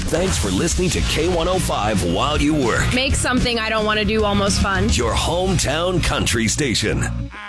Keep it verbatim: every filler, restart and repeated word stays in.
Thanks for listening to K one oh five while you work. Make something I don't want to do almost fun. Your hometown country station.